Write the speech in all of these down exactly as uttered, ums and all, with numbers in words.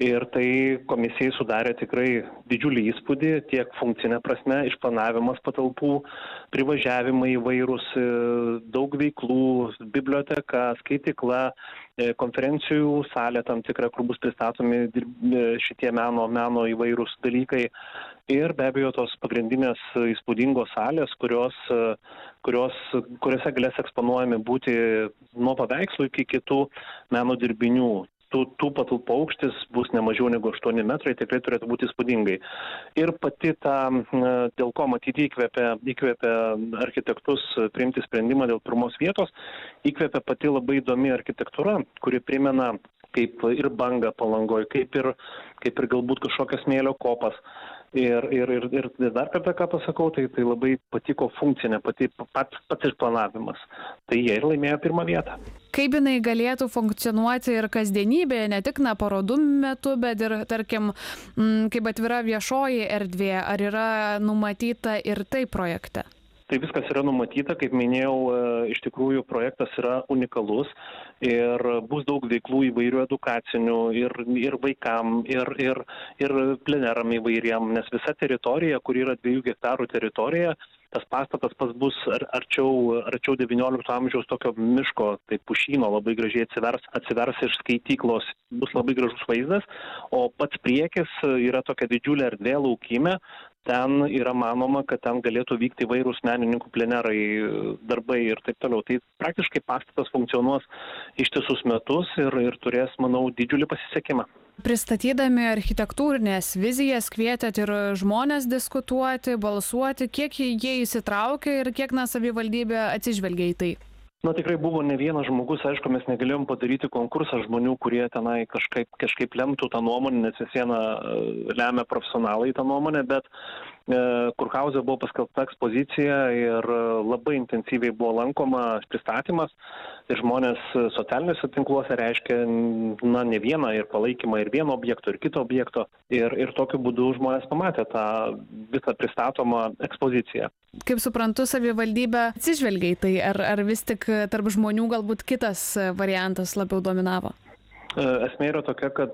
Ir tai komisijai sudarė tikrai didžiulį įspūdį tiek funkcinė prasme, išplanavimas patalpų, privažiavimai įvairūs, daug veiklų, biblioteka, skaitykla, konferencijų salė tam tikra, kur bus pristatomi šitie meno, meno įvairūs dalykai. Ir be abejo tos pagrindinės įspūdingos salės, kurios, kurios, kuriuose galės eksponuojami būti nuo paveikslų iki kitų meno dirbinių. Tų, tų patalpų aukštis bus ne mažiau negu aštuoni metrai, tikrai turėtų būti įspūdingai. Ir pati ta, dėl ko matyti įkvėpė, įkvėpė architektus priimti sprendimą dėl pirmos vietos, įkvėpė pati labai įdomi architektūra, kuri primena kaip ir bangą Palangoj, kaip ir, kaip ir galbūt kažkokias smėlio kopas. Ir, ir, ir, ir dar kartą, ką pasakau, tai, tai labai patiko funkcinė, pati, pats, pats išplanavimas. Tai jie ir laimėjo pirmą vietą. Kaip jinai galėtų funkcionuoti ir kasdienybėje, ne tik na, parodų metu, bet ir, tarkim, m, kaip atvira viešoji erdvė, ar yra numatyta ir tai projekte? Tai viskas yra numatyta, kaip minėjau, iš tikrųjų projektas yra unikalus ir bus daug veiklų įvairių edukacinių ir, ir vaikam, ir, ir, ir pleneram įvairiam, nes visa teritorija, kur yra dviejų hektarų teritorija, tas pastatas pas bus ar, arčiau, arčiau devyniolikto amžiaus tokio miško, tai pušyno labai gražiai atsivers, atsivers iš skaityklos, bus labai gražus vaizdas, o pats priekis yra tokia didžiulė erdvė laukime. Ten yra manoma, kad ten galėtų vykti įvairūs menininkų plenerai, darbai ir taip toliau. Tai praktiškai pastatas funkcionuos ištisus metus ir, ir turės, manau, didžiulį pasisekimą. Pristatydami architektūrinės vizijas kvietėt ir žmonės diskutuoti, balsuoti, kiek jie įsitraukia ir kiek na, savivaldybė atsižvelgia į tai? Na, tikrai buvo ne vienas žmogus, aišku, mes negalėjom padaryti konkursą žmonių, kurie tenai kažkaip, kažkaip lemtų tą nuomonę, nes vis viena lemia profesionalai tą nuomonę, bet e, Kurhauze buvo paskelbta ekspozicija ir labai intensyviai buvo lankoma pristatymas ir žmonės socialiniuose tinkluose reiškia, na, ne vieną ir palaikymą ir vieno objekto, ir kito objekto ir, ir tokiu būdu žmonės pamatė tą visą pristatomą ekspoziciją. Kaip suprantu, savivaldybė atsižvelgia į tai, ar, ar vis tik tarp žmonių galbūt kitas variantas labiau dominavo? Esmė yra tokia, kad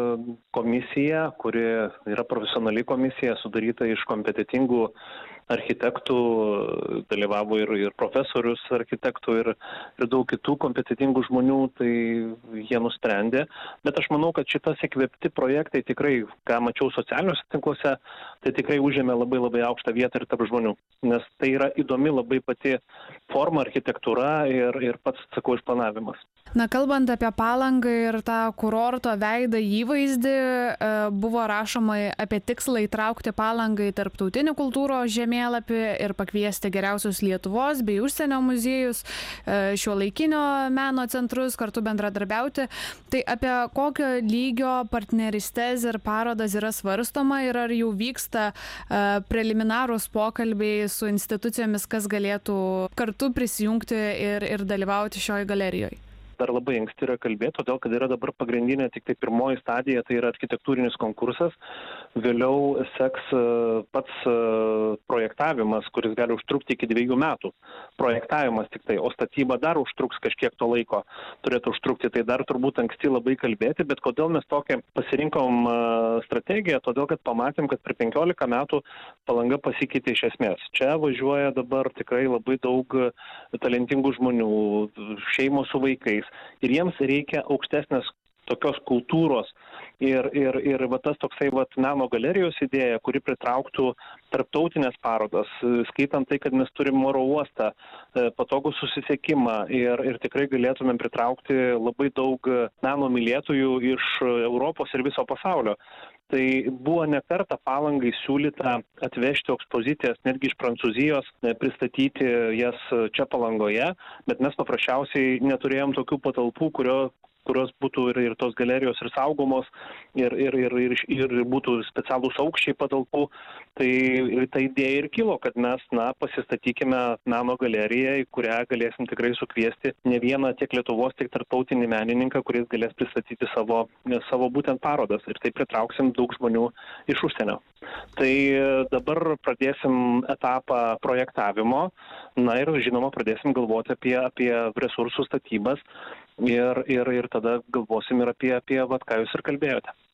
komisija, kuri yra profesionali komisija, sudaryta iš kompetitingų architektų, dalyvavo ir, ir profesorius architektų ir, ir daug kitų kompetitingų žmonių, tai jie nusprendė. Bet aš manau, kad šitas įkvėpti projektai tikrai, ką mačiau socialiniuose tinkluose, tai tikrai užėmė labai labai aukštą vietą ir tarp žmonių. Nes tai yra įdomi labai pati forma, architektūra ir, ir pats, sakau, išplanavimas. Na, kalbant apie Palangą ir tą kurorto veidą įvaizdį, buvo rašoma apie tikslą įtraukti Palangą į tarptautinį kultūros žemėlapį ir pakviesti geriausius Lietuvos bei užsienio muziejus, šiuolaikinio meno centrus kartu bendradarbiauti. Tai apie kokio lygio partnerystės ir parodas yra svarstoma ir ar jau vyksta preliminarūs pokalbiai su institucijomis, kas galėtų kartu prisijungti ir, ir dalyvauti šioje galerijoje? Dar labai anksti yra kalbėti, todėl kad yra dabar pagrindinė tik tai pirmoji stadija, tai yra architektūrinis konkursas. Vėliau seks pats projektavimas, kuris gali užtrukti iki dviejų metų. Projektavimas tik tai, o statyba dar užtruks kažkiek to laiko, turėtų užtrukti. Tai dar turbūt anksti labai kalbėti, bet kodėl mes tokią pasirinkom strategiją, todėl kad pamatėm, kad per penkiolika metų Palanga pasikeitė iš esmės. Čia važiuoja dabar tikrai labai daug talentingų žmonių, šeimos su vaikais. Ir jiems reikia aukštesnės tokios kultūros ir, ir, ir va, tas toksai va, meno galerijos idėja, kuri pritrauktų tarptautinės parodas, skaitant tai, kad mes turim oro uostą, patogų susisiekimą ir, ir tikrai galėtumėm pritraukti labai daug meno mylėtojų iš Europos ir viso pasaulio. Tai buvo ne kartą Palangai siūlyta atvežti ekspozicijas netgi iš Prancūzijos, pristatyti jas čia Palangoje, bet mes paprasčiausiai neturėjom tokių patalpų, kurio kurios būtų ir, ir tos galerijos ir saugomos, ir, ir, ir, ir, ir būtų specialūs aukščiai patalpų. Tai ta idėja ir kilo, kad mes na, pasistatykime meno galeriją, į kurią galėsim tikrai sukviesti ne vieną tiek Lietuvos, tiek tarptautinį menininką, kuris galės pristatyti savo, savo būtent parodas. Ir taip pritrauksim daug žmonių iš užsienio. Tai dabar pradėsim etapą projektavimo, na ir žinoma pradėsim galvoti apie, apie resursų statybas ir, ir, ir tada galvosim ir apie, apie vat, ką jūs ir kalbėjote.